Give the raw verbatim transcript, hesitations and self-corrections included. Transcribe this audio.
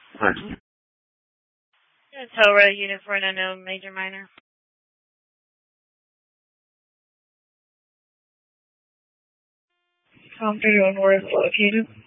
Nice. Tow road unit for an unknown major minor. Compton on North located.